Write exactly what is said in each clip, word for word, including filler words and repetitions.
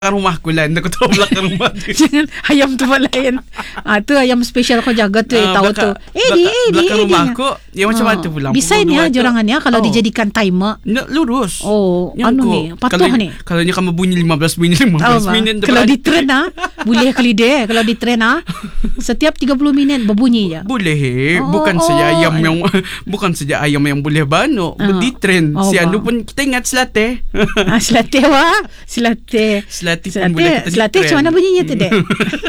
rumah ko lang. Aku tahu belakang rumah tu. Jangan ayam tu lain. Ah tu ayam special kau jaga tu, uh, tahu belakang, tu. Eh di eh di. Belakang rumah aku, ya macam mana tu pula? Desain ya jorangannya kalau oh. dijadikan timer. No, lurus. Oh, yang anu ko, ni, patuh kalau, ni. Kalau ni kamu bunyi lima belas minit, lima belas oh, minit. Kalau di trend ah, boleh kali deh. Kalau di trend ah, setiap tiga puluh minit berbunyi je. Boleh. Oh, bukan oh, saja oh. ayam yang bukan saja ayam yang boleh banuk. Oh. Di trend. Oh, si anu pun kita ingat selate. ah, selate wah. Selate. Selate pun boleh kita selate macam mana bunyinya tu deh?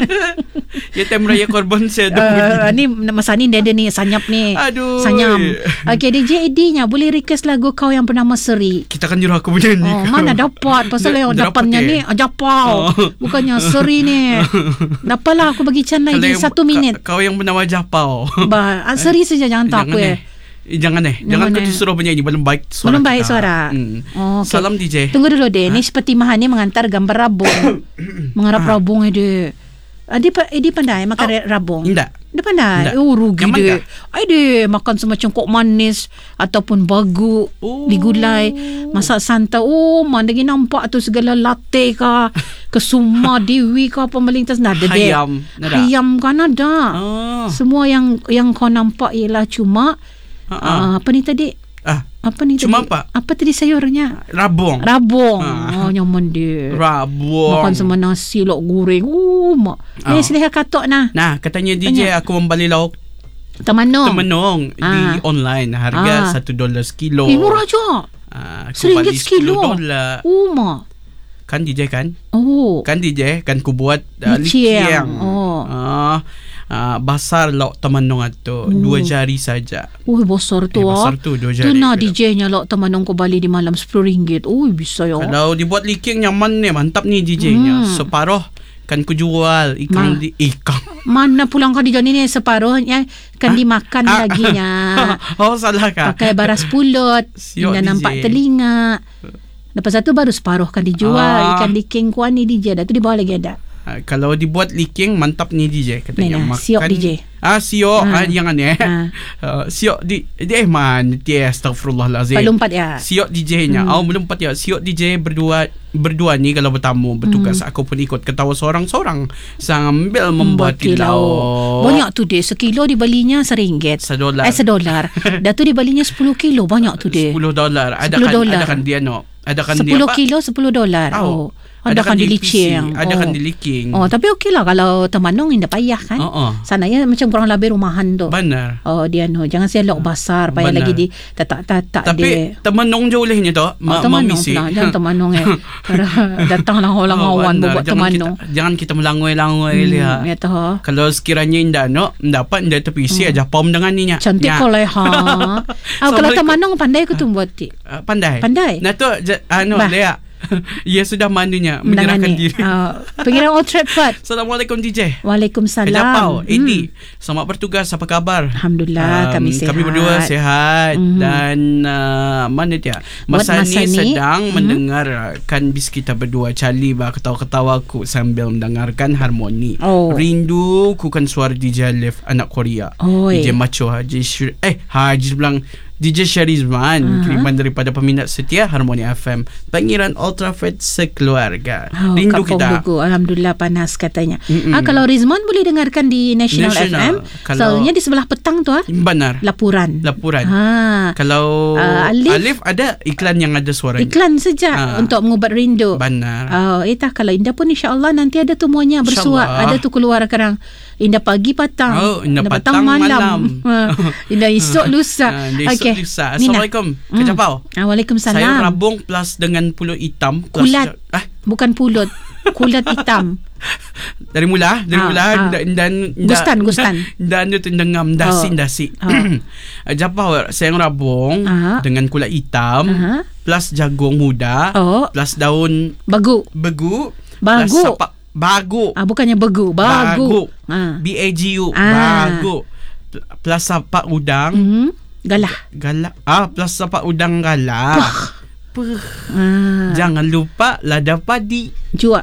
Ya time raya korban saya uh, ni masa ni dia ada ni sanyap ni. Aduh. Sanyam. Okey, D J Eddie-nya boleh request lagu kau yang bernama Seri. Kita kan nyuruh aku menyanyi. Oh, mana dapat pasal yang dapannya ni ah, Japau. Oh. Bukannya Seri ni. Dapatlah aku bagi Chan lagi satu minit. Ka, kau yang bernama Japau. Ba, ah, Seri saja jangan tak aku eh. Eh, jangan eh Jangan kau disuruh penyanyi. Belum baik suara Belum baik kita. suara hmm. oh, okay. Salam D J. Tunggu dulu deh. Ha? Ni seperti Mahan ni mengantar gambar rabung. Mengharap ha. rabung dia. Dia, dia pandai makan oh, rabung. Tidak. Dia pandai. Indah. Oh rugi dia. Ai dia makan semacam kok manis ataupun bagu oh. digulai, masak santan. Oh man lagi nampak tu segala latte ka kesuma dewi ka apa melintas nada deh. Ayam. Ayam kan ada. Oh. Semua yang yang kau nampak ialah cuma Uh, apa ni tadi? Ah, apa ni cuma tadi? apa? Apa tadi sayurnya? Rabung. Rabung. Ah. Oh, nyaman dia. Rabung. Makan sama nasi lok goreng. Oh, mak. Oh. Eh, seleha katok nah. Nah, katanya D J Tanya. Aku membeli lauk Temanong. Temanong ah. di online. Harga ah. satu dolar sekilo. Eh, murah je. Ah, Seringgit sekilo. Dolar. Oh, mak. Kan D J kan? Oh. Kan D J kan ku buat uh, likiang. Oh. Ah. Uh, basar lauk Temanong itu hmm. dua jari saja. Oh besar tu eh, ah. Besar tu dua jari. Tu nak D J-nya lauk Temanong kau balik di malam sepuluh ringgit. Oh bisa ya. Kalau dibuat liking nyaman ni, mantap ni D J-nya. Hmm. Separuh kan ku jual ikan Ma- di ikan. Mana pulang kau di Johnny ni separuhnya kan ha? dimakan ha? laginya. Oh salah kah? Pakai baras pulut, hingga nampak telinga. Lepas satu baru separuh kan dijual ah. ikan liking kuan ni D J dah tu di bawah lagi ada. Uh, kalau dibuat liking mantap ni D J katanya. Nena, makan siok D J. Ah siok ha. ah, jangan eh. Ha. Uh, siok di dia eh, man dia astagfirullahalazim. Belum empat ya. Siok D J-nya. Hmm. Oh belum empat ya. Siok D J berdua berdua ni kalau bertamu bertugas hmm. aku pun ikut ketawa seorang-seorang sambil membuat kilau. Banyak tu dia. Sekilo dibelinya seringgit. Sedolar. Eh sedolar. Dah tu dibelinya sepuluh kilo. Banyak tu dia. Sepuluh dolar. Ada kan ada kan dia no. Ada kan dia sepuluh kilo sepuluh dolar. Oh. Ada kan di licing. Ada kan di liking. Oh, tapi okey lah kalau Temanong indah payah kan. Uh-uh. Sana ya macam kurang lebih rumahan tu. Benar. Oh, dia no. Jangan saya lok basar. Payah lagi di tak tak tak tapi dia. Temanong je olehnya tu. Ma- oh, Temanong pula. Jangan Temanong eh. Datanglah orang oh, awan buat Temanong. Kita, jangan kita melangoi-langoi hmm, lihat. Ya tahu. Kalau sekiranya indah no, dapat indah terpisi hmm. aja pom dengan ni nya. Cantik ya. Kau lah ha. Oh, kalau Temanong pandai aku tu buat ti. Uh, pandai. Pandai. Nah tu anu bah. Lea. Ia sudah manunya menyerahkan diri. Uh, Pengiran Old Trafford. Assalamualaikum D J. Waalaikumsalam. Kejapau, Eddie. Hmm. Selamat bertugas. Apa kabar? Alhamdulillah um, kami sihat. Kami berdua sihat mm-hmm. dan uh, mana dia? Masa, masa ni, ni sedang mm-hmm. mendengarkan bis kita berdua. Charlie bah ketawa-ketawa aku sambil mendengarkan harmoni. Oh. Rindu ku kan suara D J Alif anak Korea. Oh, D J Macho Haji Syir- eh Haji bilang D J Syarizman, uh-huh. kiriman daripada peminat setia Harmoni F M. Pangeran Ultrafed sekeluarga. Oh, rindu kita. Buku. Alhamdulillah panas katanya. Ah, kalau Rizman boleh dengarkan di National, National F M. Soalnya di sebelah petang tu ah. Benar. Lapuran. Lapuran. Ha. Kalau uh, Alif, Alif ada iklan yang ada suaranya. Iklan saja ha. untuk mengubat rindu. Benar. Oh, itah kalau Indah pun insya-Allah nanti ada tumuanya bersuara. Ada tu keluar sekarang. Indah pagi petang. Oh, Indah, Indah petang, petang malam. malam. Indah esok lusa. Okey. Assalamualaikum. Kejapau. Hmm. Waalaikumsalam. Saya rabung plus dengan pulut hitam. Plus kulat. Ah? Bukan pulut. Kulat hitam. Dari mula, dari ha, mula ha. dan dan gustan gustan. Dan itu dengam dasi oh. dasi. Oh. Japau saya rabung ha. dengan kulat hitam ha. plus jagung muda oh. plus daun bagu. Begu. Bagu. Plus sapak bagu. Ah bukannya begu, bagu. Bagu. Ha. B A G U. Ah. Bagu. Plus sapak udang. Mm-hmm. Galah. Galah. Ah, plus sapak udang galah. Puh. Ah. Jangan lupa lada padi. Jua.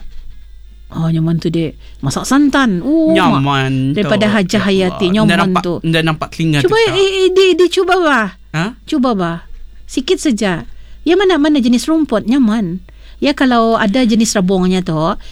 Oh, nyaman tu dia. Masak santan. Oh, nyaman tu. Daripada Hajah Hayati. Nyaman nampak, tu. Dah nampak telinga cuba, tu. Cuba, eh, di, di, cuba bah. Ha? Cuba bah. Sikit saja. Yang mana-mana jenis rumput. Nyaman. Ya kalau ada jenis rabungnya tu